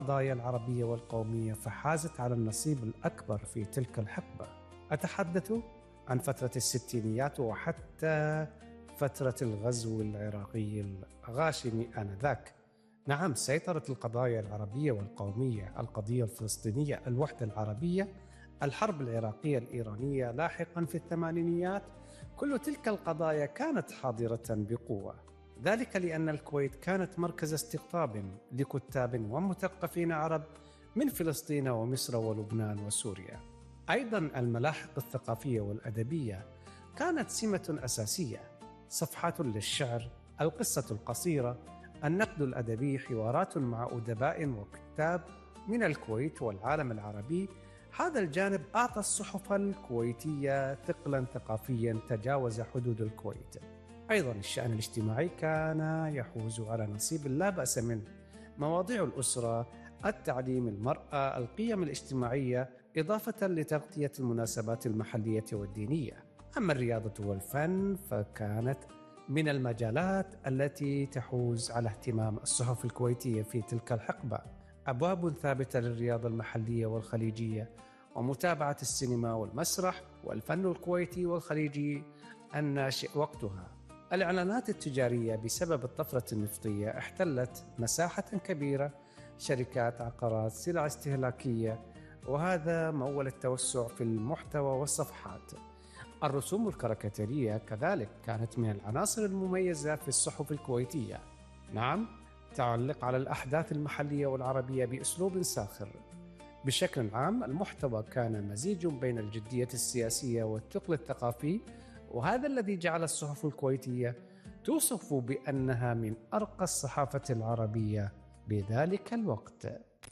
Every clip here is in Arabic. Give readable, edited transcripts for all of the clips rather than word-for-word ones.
القضايا العربية والقومية فحازت على النصيب الأكبر في تلك الحقبة. أتحدث عن فترة الستينيات وحتى فترة الغزو العراقي الغاشم آنذاك. نعم، سيطرت القضايا العربية والقومية، القضية الفلسطينية، الوحدة العربية، الحرب العراقية الإيرانية لاحقا في الثمانينيات، كل تلك القضايا كانت حاضرة بقوة. ذلك لأن الكويت كانت مركز استقطاب لكتاب ومثقفين عرب من فلسطين ومصر ولبنان وسوريا. أيضا الملاحق الثقافية والأدبية كانت سمة أساسية: صفحات للشعر، القصة القصيرة، النقد الأدبي، حوارات مع أدباء وكتاب من الكويت والعالم العربي. هذا الجانب أعطى الصحف الكويتية ثقلا ثقافيا تجاوز حدود الكويت. أيضا الشأن الاجتماعي كان يحوز على نصيب لا بأس منه: مواضيع الأسرة، التعليم، المرأة، القيم الاجتماعية، إضافة لتغطية المناسبات المحلية والدينية. أما الرياضة والفن فكانت من المجالات التي تحوز على اهتمام الصحف الكويتية في تلك الحقبة. أبواب ثابتة للرياضة المحلية والخليجية، ومتابعة السينما والمسرح والفن الكويتي والخليجي الناشئ وقتها. الإعلانات التجارية بسبب الطفرة النفطية احتلت مساحة كبيرة: شركات، عقارات، سلع استهلاكية، وهذا مول التوسع في المحتوى والصفحات. الرسوم الكاريكاتيرية كذلك كانت من العناصر المميزة في الصحف الكويتية. نعم، تعلق على الأحداث المحلية والعربية بأسلوب ساخر. بشكل عام المحتوى كان مزيج بين الجدية السياسية والثقل الثقافي، وهذا الذي جعل الصحف الكويتية توصف بأنها من أرقى الصحافة العربية بذلك الوقت.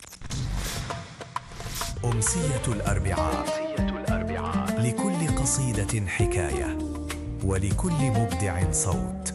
أمسية الأربعاء، لكل قصيدة حكاية، ولكل مبدع صوت.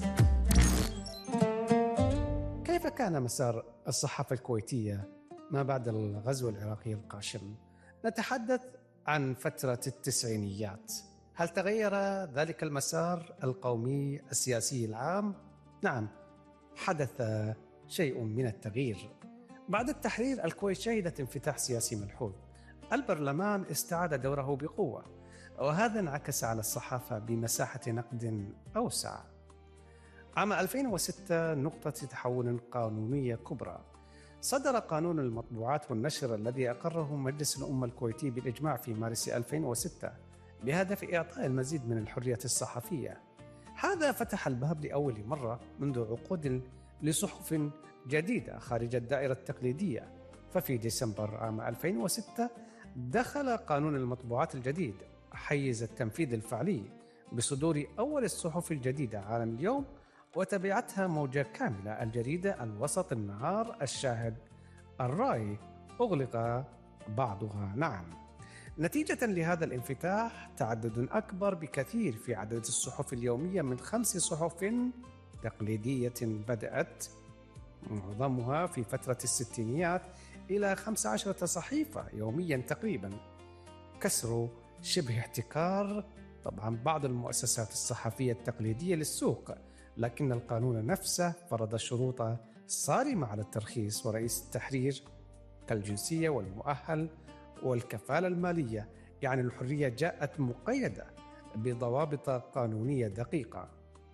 كيف كان مسار الصحافة الكويتية ما بعد الغزو العراقي القاشم؟ نتحدث عن فترة التسعينيات. هل تغير ذلك المسار القومي السياسي العام؟ نعم، حدث شيء من التغيير. بعد التحرير الكويت شهدت انفتاح سياسي ملحوظ. البرلمان استعاد دوره بقوة، وهذا انعكس على الصحافة بمساحة نقد أوسع. عام 2006 نقطة تحول قانونية كبرى: صدر قانون المطبوعات والنشر الذي أقره مجلس الأمة الكويتي بالإجماع في مارس 2006 بهدف إعطاء المزيد من الحرية الصحفية. هذا فتح الباب لأول مرة منذ عقود لصحف جديدة خارج الدائرة التقليدية. ففي ديسمبر عام 2006 دخل قانون المطبوعات الجديد حيز التنفيذ الفعلي بصدور أول الصحف الجديدة: عالم اليوم، وتبعتها موجة كاملة: الجريدة، الوسط، النهار، الشاهد، الرأي. أغلق بعضها. نعم، نتيجة لهذا الانفتاح تعدد أكبر بكثير في عدد الصحف اليومية، من 5 صحف تقليدية بدأت معظمها في فترة الستينيات إلى 15 صحيفة يوميا تقريبا. كسر شبه احتكار طبعا بعض المؤسسات الصحفية التقليدية للسوق، لكن القانون نفسه فرض شروط صارمة على الترخيص ورئيس التحرير كالجنسية والمؤهل والكفالة المالية. يعني الحرية جاءت مقيدة بضوابط قانونية دقيقة.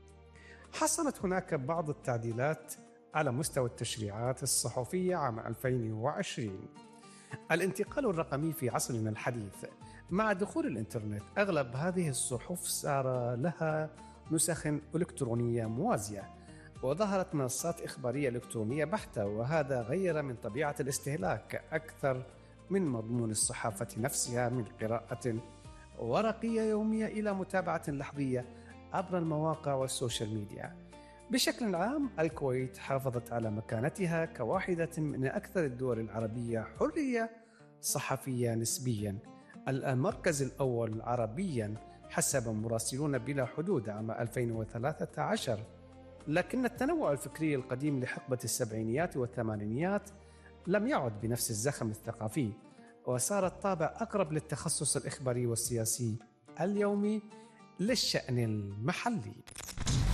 حصلت هناك بعض التعديلات على مستوى التشريعات الصحفية عام 2020. الانتقال الرقمي في عصرنا الحديث. مع دخول الإنترنت أغلب هذه الصحف صار لها نسخ إلكترونية موازية، وظهرت منصات إخبارية إلكترونية بحتة، وهذا غير من طبيعة الاستهلاك أكثر من مضمون الصحافة نفسها، من قراءة ورقية يومية إلى متابعة لحظية عبر المواقع والسوشيال ميديا. بشكل عام الكويت حافظت على مكانتها كواحدة من أكثر الدول العربية حرية صحفية نسبياً، المركز الأول عربياً حسب مراسلون بلا حدود عام 2013. لكن التنوع الفكري القديم لحقبة السبعينيات والثمانينيات لم يعد بنفس الزخم الثقافي، وصار الطابع أقرب للتخصص الإخباري والسياسي اليومي للشأن المحلي.